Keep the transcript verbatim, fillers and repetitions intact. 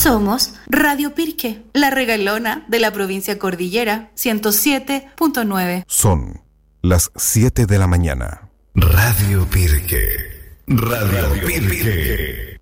Somos Radio Pirque, la regalona de la provincia Cordillera, ciento siete punto nueve. Son las siete de la mañana. Radio Pirque. Radio, Radio Pirque. Pirque.